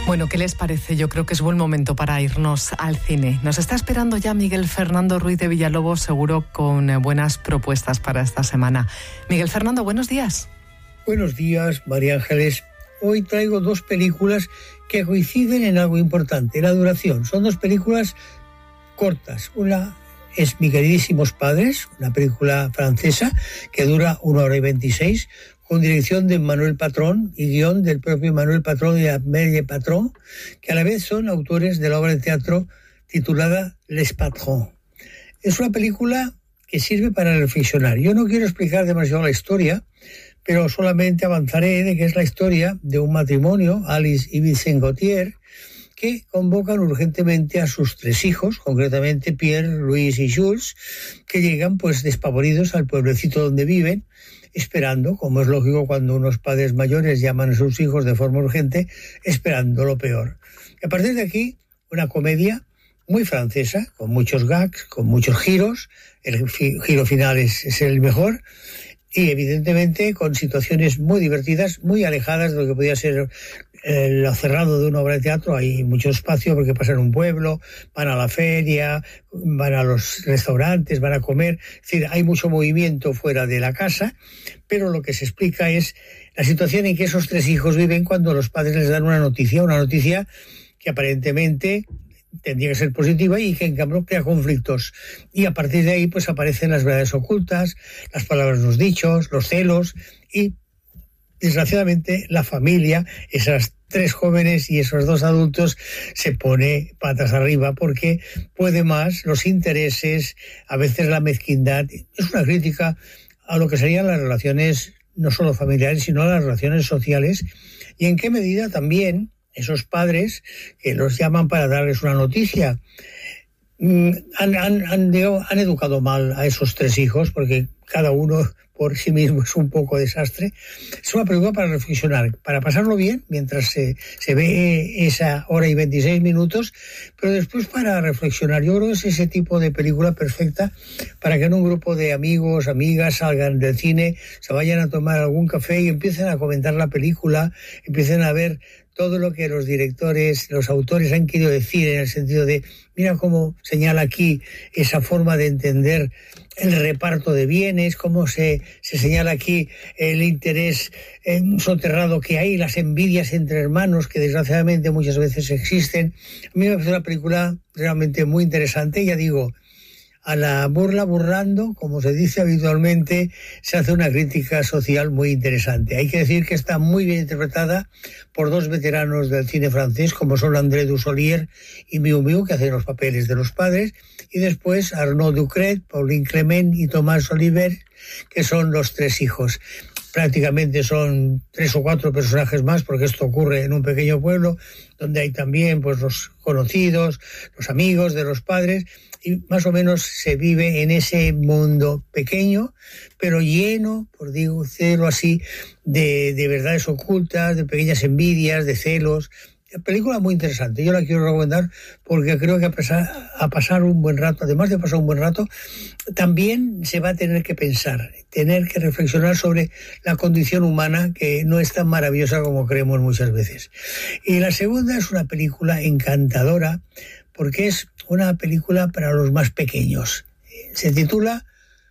Bueno, ¿qué les parece? Yo creo que es buen momento para irnos al cine. Nos está esperando ya Miguel Fernando Ruiz de Villalobos, seguro con buenas propuestas para esta semana. Miguel Fernando, buenos días. Buenos días, María Ángeles. Hoy traigo dos películas que coinciden en algo importante, la duración. Son dos películas cortas. Una es Mi queridísimos padres, una película francesa que dura 1 hora y 26, con dirección de Emmanuel Patron y guión del propio Emmanuel Patron y Amélie Patron, que a la vez son autores de la obra de teatro titulada Les Patrons. Es una película que sirve para reflexionar. Yo no quiero explicar demasiado la historia, pero solamente avanzaré de que es la historia de un matrimonio, Alice y Vincent Gauthier, que convocan urgentemente a sus 3 hijos, concretamente Pierre, Louis y Jules, que llegan pues despavoridos al pueblecito donde viven, esperando, como es lógico cuando unos padres mayores llaman a sus hijos de forma urgente, esperando lo peor. Y a partir de aquí, una comedia muy francesa, con muchos gags, con muchos giros, el giro final es el mejor, y evidentemente con situaciones muy divertidas, muy alejadas de lo que podía ser lo cerrado de una obra de teatro. Hay mucho espacio porque pasan un pueblo, van a la feria, van a los restaurantes, van a comer. Es decir, hay mucho movimiento fuera de la casa, pero lo que se explica es la situación en que esos 3 hijos viven cuando los padres les dan una noticia que aparentemente tendría que ser positiva y que en cambio crea conflictos. Y a partir de ahí pues aparecen las verdades ocultas, las palabras no dichos, los celos y desgraciadamente la familia, esas 3 jóvenes y esos 2 adultos, se pone patas arriba porque puede más los intereses, a veces la mezquindad. Es una crítica a lo que serían las relaciones no solo familiares, sino a las relaciones sociales, y en qué medida también esos padres que los llaman para darles una noticia han educado mal a esos 3 hijos, porque cada uno por sí mismo es un poco desastre. Es una película para reflexionar, para pasarlo bien mientras se ve esa 1 hora y 26 minutos, pero después para reflexionar. Yo creo que es ese tipo de película perfecta para que en un grupo de amigos, amigas, salgan del cine, se vayan a tomar algún café y empiecen a comentar la película, empiecen a ver todo lo que los directores, los autores han querido decir, en el sentido de, mira cómo señala aquí esa forma de entender el reparto de bienes, cómo se señala aquí el interés soterrado que hay, las envidias entre hermanos que desgraciadamente muchas veces existen. A mí me parece una película realmente muy interesante. Ya digo, a la burla burlando, como se dice habitualmente, se hace una crítica social muy interesante. Hay que decir que está muy bien interpretada por 2 veteranos del cine francés, como son André Dussolier y Miu Miu, que hacen los papeles de los padres, y después Arnaud Ducret, Pauline Clement y Thomas Oliver, que son los 3 hijos. Prácticamente son 3 o 4 personajes más, porque esto ocurre en un pequeño pueblo, donde hay también pues los conocidos, los amigos de los padres, y más o menos se vive en ese mundo pequeño, pero lleno, por decirlo así, de verdades ocultas, de pequeñas envidias, de celos. Una película muy interesante. Yo la quiero recomendar porque creo que a pasar un buen rato, además de pasar un buen rato, también se va a tener que pensar, tener que reflexionar sobre la condición humana, que no es tan maravillosa como creemos muchas veces. Y la segunda es una película encantadora porque es una película para los más pequeños. Se titula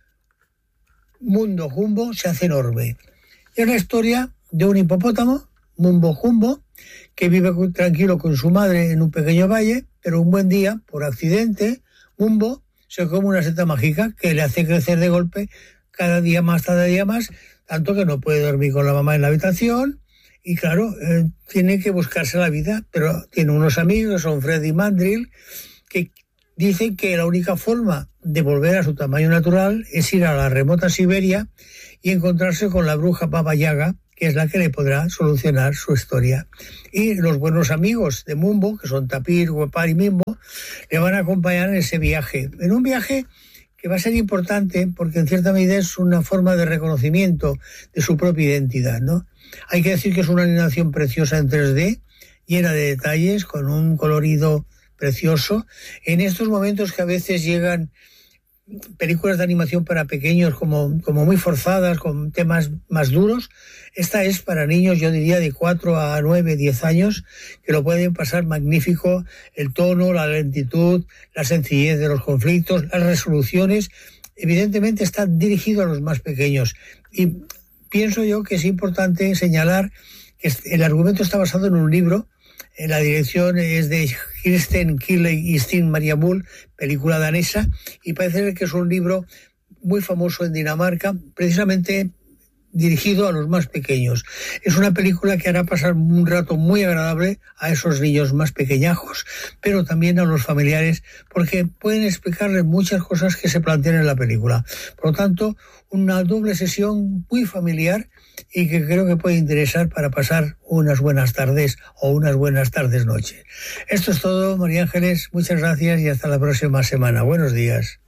Mundo Jumbo se hace enorme. Es la historia de un hipopótamo, Mumbo Jumbo, que vive tranquilo con su madre en un pequeño valle, pero un buen día, por accidente, Mumbo se come una seta mágica que le hace crecer de golpe cada día más, tanto que no puede dormir con la mamá en la habitación. Y claro, tiene que buscarse la vida, pero tiene unos amigos, son Fred y Mandrill, que dicen que la única forma de volver a su tamaño natural es ir a la remota Siberia y encontrarse con la bruja Baba Yaga, que es la que le podrá solucionar su historia. Y los buenos amigos de Mumbo, que son Tapir, Huepar y Mimbo, le van a acompañar en ese viaje. En un viaje que va a ser importante porque en cierta medida es una forma de reconocimiento de su propia identidad, ¿no? Hay que decir que es una animación preciosa en 3D, llena de detalles, con un colorido precioso. En estos momentos que a veces llegan películas de animación para pequeños como muy forzadas, con temas más duros. Esta es para niños, yo diría, de 4 a 9, 10 años, que lo pueden pasar magnífico. El tono, la lentitud, la sencillez de los conflictos, las resoluciones. Evidentemente está dirigido a los más pequeños. Y pienso yo que es importante señalar que el argumento está basado en un libro. La dirección es de Kirsten Kirley y Stig Maria Bull, película danesa, y parece que es un libro muy famoso en Dinamarca, precisamente dirigido a los más pequeños. Es una película que hará pasar un rato muy agradable a esos niños más pequeñajos, pero también a los familiares, porque pueden explicarles muchas cosas que se plantean en la película. Por lo tanto, una doble sesión muy familiar y que creo que puede interesar para pasar unas buenas tardes o unas buenas tardes-noche. Esto es todo, María Ángeles. Muchas gracias y hasta la próxima semana. Buenos días.